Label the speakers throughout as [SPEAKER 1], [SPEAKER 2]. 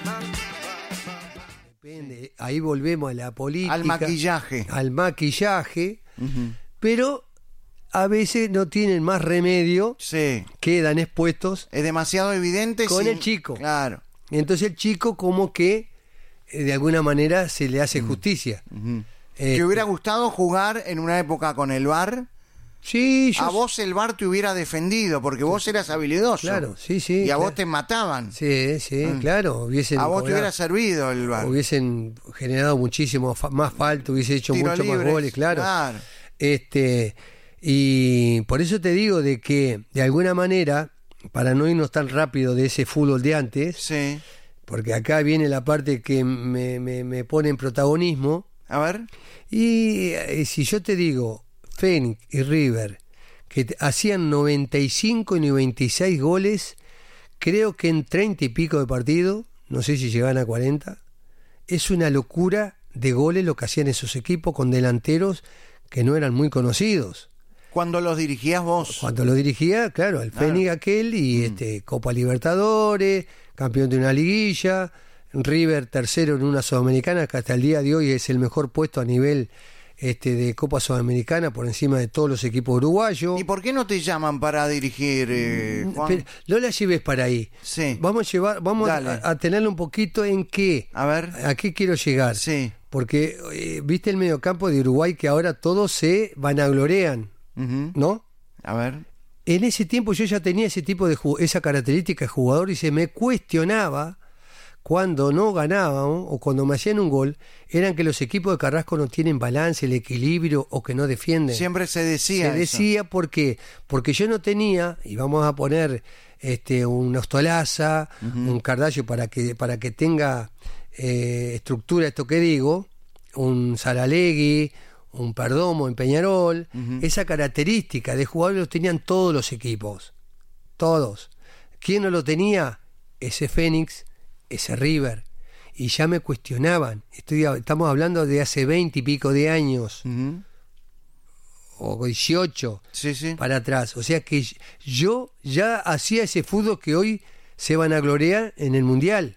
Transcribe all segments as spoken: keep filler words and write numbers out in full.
[SPEAKER 1] Depende, ahí volvemos a la política.
[SPEAKER 2] Al maquillaje.
[SPEAKER 1] Al maquillaje,
[SPEAKER 2] Uh-huh.
[SPEAKER 1] pero a veces no tienen más remedio,
[SPEAKER 2] Sí.
[SPEAKER 1] quedan expuestos
[SPEAKER 2] Es demasiado evidente.
[SPEAKER 1] con
[SPEAKER 2] sin-
[SPEAKER 1] el chico.
[SPEAKER 2] Claro.
[SPEAKER 1] Entonces el chico como que eh, de alguna manera se le hace justicia.
[SPEAKER 2] Uh-huh.
[SPEAKER 1] Este,
[SPEAKER 2] ¿Te hubiera gustado jugar en una época con el V A R?
[SPEAKER 1] Sí, yo
[SPEAKER 2] A vos el V A R te hubiera defendido porque vos eras habilidoso.
[SPEAKER 1] Claro, sí, sí.
[SPEAKER 2] Y a
[SPEAKER 1] claro.
[SPEAKER 2] vos te mataban.
[SPEAKER 1] Sí, sí,
[SPEAKER 2] Mm.
[SPEAKER 1] claro. Hubiesen
[SPEAKER 2] A vos te
[SPEAKER 1] cobrado-
[SPEAKER 2] hubiera servido el V A R.
[SPEAKER 1] hubiesen generado muchísimo fa- más falta, hubiese hecho
[SPEAKER 2] Tiro
[SPEAKER 1] mucho más
[SPEAKER 2] libres,
[SPEAKER 1] goles, claro.
[SPEAKER 2] claro.
[SPEAKER 1] Este, y por eso te digo de que de alguna manera, para no irnos tan rápido de ese fútbol de antes,
[SPEAKER 2] Sí.
[SPEAKER 1] porque acá viene la parte que me, me, me pone en protagonismo,
[SPEAKER 2] A ver.
[SPEAKER 1] y eh, si yo te digo Fénix y River, que te- hacían noventa y cinco y noventa y seis goles, creo que en treinta y pico de partido, no sé si llegan a cuarenta, es una locura de goles lo que hacían esos equipos con delanteros que no eran muy conocidos.
[SPEAKER 2] Cuando los dirigías vos.
[SPEAKER 1] Cuando lo dirigía, claro, el
[SPEAKER 2] Claro.
[SPEAKER 1] Fénix aquel y
[SPEAKER 2] Mm.
[SPEAKER 1] este Copa Libertadores, campeón de una liguilla, River tercero en una Sudamericana, que hasta el día de hoy es el mejor puesto a nivel este de Copa Sudamericana por encima de todos los equipos uruguayos.
[SPEAKER 2] ¿Y por qué no te llaman para dirigir, eh, Juan?
[SPEAKER 1] Pero no la lleves para ahí.
[SPEAKER 2] Sí.
[SPEAKER 1] Vamos a llevar, vamos
[SPEAKER 2] Dale.
[SPEAKER 1] a, a tenerlo un poquito en qué.
[SPEAKER 2] A ver.
[SPEAKER 1] ¿A qué quiero llegar?
[SPEAKER 2] Sí.
[SPEAKER 1] Porque eh, viste el mediocampo de Uruguay que ahora todos se vanaglorean,
[SPEAKER 2] Ujú.
[SPEAKER 1] ¿no?
[SPEAKER 2] A ver.
[SPEAKER 1] En ese tiempo yo ya tenía ese tipo de ju- esa característica de jugador y se me cuestionaba cuando no ganaban o cuando me hacían un gol, eran que los equipos de Carrasco no tienen balance, el equilibrio o que no defienden.
[SPEAKER 2] Siempre se decía
[SPEAKER 1] Se
[SPEAKER 2] eso.
[SPEAKER 1] decía ¿por qué? Porque yo no tenía, y vamos a poner este un Ostolaza,
[SPEAKER 2] Ujú.
[SPEAKER 1] un Cardallo para que para que tenga eh, estructura esto que digo, un Saralegui, un Perdomo en Peñarol,
[SPEAKER 2] Ujú.
[SPEAKER 1] esa característica de jugadores los tenían todos los equipos, todos. ¿Quién no lo tenía? Ese Fénix, ese River. Y ya me cuestionaban. Estoy, estamos hablando de hace veinte y pico de años,
[SPEAKER 2] Ujú.
[SPEAKER 1] o dieciocho,
[SPEAKER 2] Sí, sí.
[SPEAKER 1] para atrás. O sea que yo ya hacía ese fútbol que hoy se van a gloriar en el Mundial.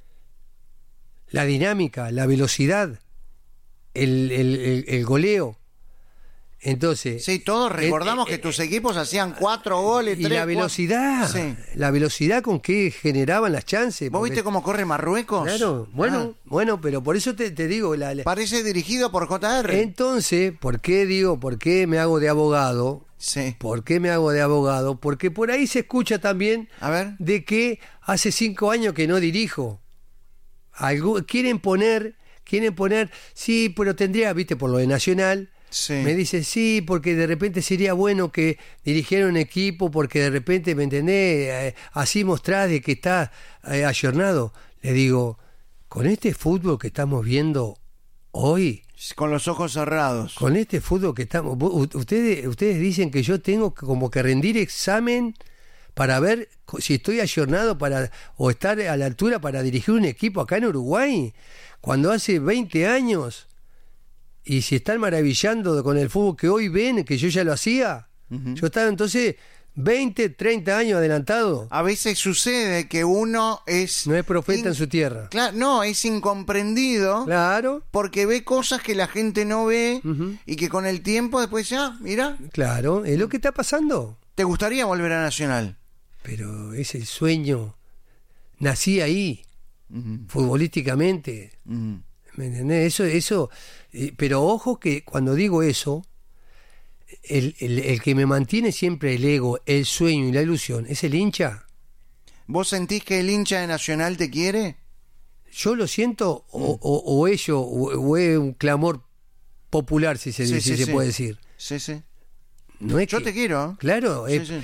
[SPEAKER 1] La dinámica, la velocidad, el, el, el, el goleo. Entonces,
[SPEAKER 2] Sí, todos recordamos
[SPEAKER 1] eh,
[SPEAKER 2] que
[SPEAKER 1] eh,
[SPEAKER 2] tus equipos hacían cuatro goles,
[SPEAKER 1] y
[SPEAKER 2] tres,
[SPEAKER 1] la velocidad,
[SPEAKER 2] cuatro. Sí.
[SPEAKER 1] la velocidad con que generaban las chances.
[SPEAKER 2] ¿Vos
[SPEAKER 1] porque-
[SPEAKER 2] viste cómo corre Marruecos?
[SPEAKER 1] Claro, bueno,
[SPEAKER 2] Ah,
[SPEAKER 1] bueno, pero por eso te, te digo, la, la-
[SPEAKER 2] parece dirigido por J R.
[SPEAKER 1] entonces, ¿por qué digo, por qué me hago de abogado?
[SPEAKER 2] Sí.
[SPEAKER 1] ¿Por qué me hago de abogado? Porque por ahí se escucha también
[SPEAKER 2] A ver.
[SPEAKER 1] de que hace cinco años que no dirijo. Algu- quieren poner, quieren poner, sí, pero tendría, viste, por lo de Nacional,
[SPEAKER 2] Sí.
[SPEAKER 1] me dice, sí, porque de repente sería bueno que dirigiera un equipo, porque de repente, ¿me entendés? Eh, así mostrás de que está eh, ayornado. Le digo, con este fútbol que estamos viendo hoy,
[SPEAKER 2] Con los ojos cerrados.
[SPEAKER 1] con este fútbol que estamos, vos- ustedes, ustedes dicen que yo tengo que como que rendir examen para ver co- si estoy ayornado para o estar a la altura para dirigir un equipo acá en Uruguay, cuando hace veinte años, y si están maravillando con el fútbol que hoy ven, que yo ya lo hacía,
[SPEAKER 2] Ujú.
[SPEAKER 1] yo estaba entonces veinte, treinta años adelantado.
[SPEAKER 2] A veces sucede que uno es...
[SPEAKER 1] No es profeta
[SPEAKER 2] in-
[SPEAKER 1] en su tierra.
[SPEAKER 2] Claro, no, es incomprendido
[SPEAKER 1] Claro,
[SPEAKER 2] porque ve cosas que la gente no ve
[SPEAKER 1] Ujú.
[SPEAKER 2] y que con el tiempo después ya, mira,
[SPEAKER 1] claro, es lo que está pasando.
[SPEAKER 2] ¿te gustaría volver a Nacional?
[SPEAKER 1] Pero ese sueño, nací ahí,
[SPEAKER 2] Ujú,
[SPEAKER 1] futbolísticamente.
[SPEAKER 2] ujú.
[SPEAKER 1] ¿Me entendés? Eso, eso, eh, pero ojo que cuando digo eso, el, el, el que me mantiene siempre el ego, el sueño y la ilusión es el hincha.
[SPEAKER 2] ¿Vos sentís que el hincha de Nacional te quiere?
[SPEAKER 1] Yo lo siento, o, o, o ello, o, o es un clamor popular, si se,
[SPEAKER 2] Sí,
[SPEAKER 1] si
[SPEAKER 2] sí,
[SPEAKER 1] se
[SPEAKER 2] sí.
[SPEAKER 1] puede decir.
[SPEAKER 2] Sí, sí.
[SPEAKER 1] No es
[SPEAKER 2] Yo
[SPEAKER 1] que-
[SPEAKER 2] te quiero.
[SPEAKER 1] Claro,
[SPEAKER 2] Sí,
[SPEAKER 1] es-
[SPEAKER 2] sí.